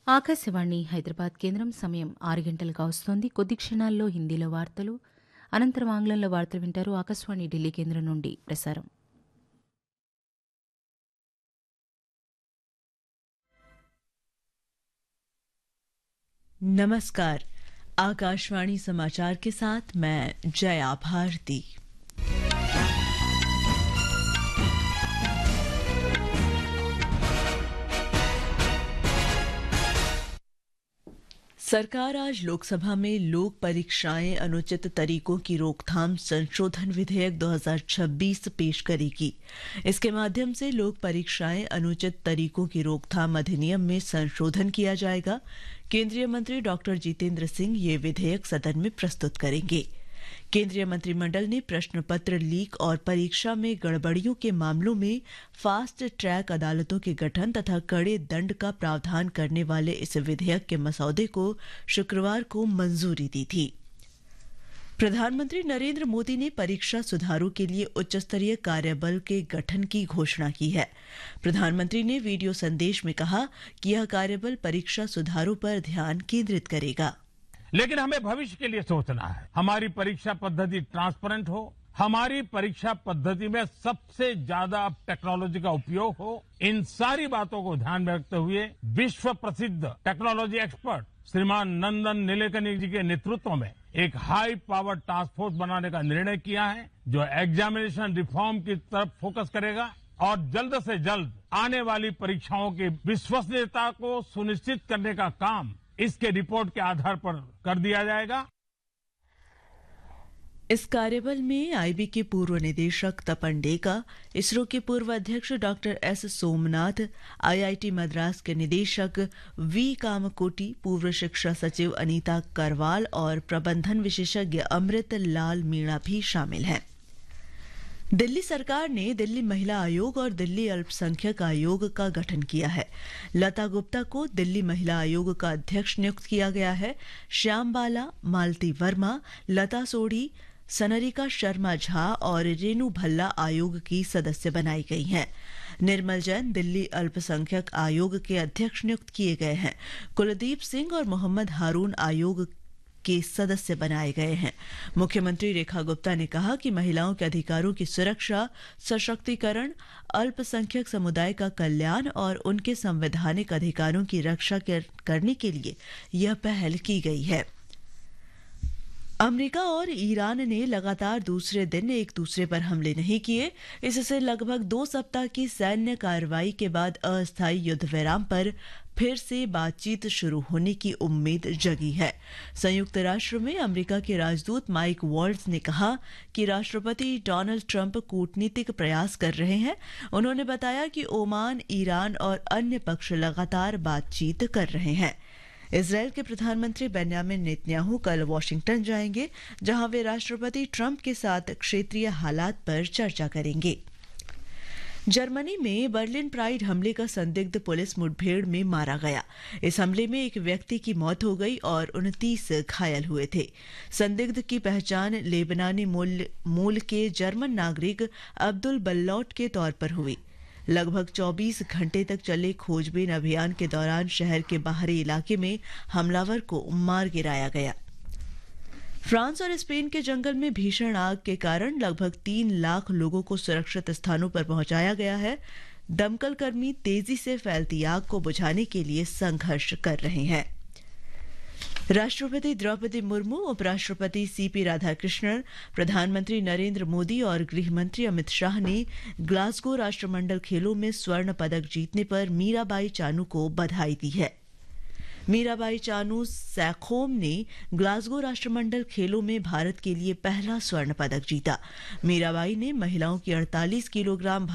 ఆకాశవాణి హైదరాబాద్ కేంద్రం సమయం 6 గంటలకు వస్తోంది. కొద్ది క్షణాల్లో హిందీలో వార్తలు, అనంతరం ఆంగ్లంలో వార్తలు వింటారు. ఆకాశవాణి ఢిల్లీ కేంద్రం నుండి ప్రసారం. नमस्कार। आकाशवाणी समाचार के साथ मैं जया भारती। सरकार आज लोकसभा में लोक परीक्षाएं अनुचित तरीकों की रोकथाम संशोधन विधेयक 2026 पेश करेगी। इसके माध्यम से लोक परीक्षाएं अनुचित तरीकों की रोकथाम अधिनियम में संशोधन किया जाएगा। केंद्रीय मंत्री डॉक्टर जितेंद्र सिंह ये विधेयक सदन में प्रस्तुत करेंगे। केंद्रीय मंत्रिमंडल ने प्रश्न पत्र लीक और परीक्षा में गड़बड़ियों के मामलों में फास्ट ट्रैक अदालतों के गठन तथा कड़े दंड का प्रावधान करने वाले इस विधेयक के मसौदे को शुक्रवार को मंजूरी दी थी। प्रधानमंत्री नरेंद्र मोदी ने परीक्षा सुधारों के लिए उच्चस्तरीय कार्यबल के गठन की घोषणा की है। प्रधानमंत्री ने वीडियो संदेश में कहा कि यह कार्यबल परीक्षा सुधारों पर ध्यान केंद्रित करेगा। लेकिन हमें भविष्य के लिए सोचना है। हमारी परीक्षा पद्धति ट्रांसपेरेंट हो, हमारी परीक्षा पद्धति में सबसे ज्यादा टेक्नोलॉजी का उपयोग हो। इन सारी बातों को ध्यान में रखते हुए विश्व प्रसिद्ध टेक्नोलॉजी एक्सपर्ट श्रीमान नंदन नीलेकनी जी के नेतृत्व में एक हाई पावर टास्क फोर्स बनाने का निर्णय किया है, जो एग्जामिनेशन रिफॉर्म की तरफ फोकस करेगा और जल्द से जल्द आने वाली परीक्षाओं की विश्वसनीयता को सुनिश्चित करने का काम इसके रिपोर्ट के आधार पर कर दिया जाएगा। इस कार्यबल में आईबी के पूर्व निदेशक तपन डेका, इसरो के पूर्व अध्यक्ष doctor S Somnath, IIT Madras के निदेशक वी कामकोटी, पूर्व शिक्षा सचिव अनीता करवाल और प्रबंधन विशेषज्ञ अमृत लाल मीणा भी शामिल हैं। दिल्ली सरकार ने दिल्ली महिला आयोग और दिल्ली अल्पसंख्यक आयोग का गठन किया है। लता गुप्ता को दिल्ली महिला आयोग का अध्यक्ष नियुक्त किया गया है। श्याम बाला, मालती वर्मा, लता सोढ़ी, सनरिका शर्मा झा और रेनू भल्ला आयोग की सदस्य बनाई गई हैं। निर्मल जैन दिल्ली अल्पसंख्यक आयोग के अध्यक्ष नियुक्त किए गए हैं। कुलदीप सिंह और मोहम्मद हारून आयोग के सदस्य बनाए गए हैं। मुख्यमंत्री रेखा गुप्ता ने कहा कि महिलाओं के अधिकारों की सुरक्षा, सशक्तिकरण, अल्पसंख्यक समुदाय का कल्याण और उनके संवैधानिक अधिकारों की रक्षा करने के लिए यह पहल की गई है। अमेरिका और ईरान ने लगातार दूसरे दिन एक दूसरे पर हमले नहीं किए। इससे लगभग 2 सप्ताह की सैन्य कार्रवाई के बाद अस्थायी युद्ध विराम पर फिर से बातचीत शुरू होने की उम्मीद जगी है। संयुक्त राष्ट्र में अमेरिका के राजदूत माइक वॉल्ट्ज ने कहा कि राष्ट्रपति डोनाल्ड ट्रंप कूटनीतिक प्रयास कर रहे हैं। उन्होंने बताया कि ओमान, ईरान और अन्य पक्ष लगातार बातचीत कर रहे हैं। इजरायल के प्रधानमंत्री बेन्यामिन नेतन्याहू कल वॉशिंगटन जाएंगे, जहां वे राष्ट्रपति ट्रंप के साथ क्षेत्रीय हालात पर चर्चा करेंगे। जर्मनी में बर्लिन प्राइड हमले का संदिग्ध पुलिस मुठभेड़ में मारा गया। इस हमले में एक व्यक्ति की मौत हो गई और 29 घायल हुए थे। संदिग्ध की पहचान लेबनानी मूल के जर्मन नागरिक अब्दुल बल्लौट के तौर पर हुई। लगभग 24 घंटे तक चले खोजबीन अभियान के दौरान शहर के बाहरी इलाके में हमलावर को मार गिराया गया। फ्रांस और स्पेन के जंगल में भीषण आग के कारण लगभग 3 लाख लोगों को सुरक्षित स्थानों पर पहुंचाया गया है। दमकल कर्मी तेजी से फैलती आग को बुझाने के लिए संघर्ष कर रहे हैं। राष्ट्रपति द्रौपदी मुर्मू, उपराष्ट्रपति सीपी राधाकृष्णन, प्रधानमंत्री नरेंद्र मोदी और गृह मंत्री अमित शाह ने ग्लासगो राष्ट्रमंडल खेलों में स्वर्ण पदक जीतने पर मीराबाई चानू को बधाई दी है। मीराबाई चानू सैखोम ने ग्लासगो राष्ट्रमंडल खेलों में भारत के लिए पहला स्वर्ण पदक जीता। मीराबाई ने महिलाओं की 48 किलोग्राम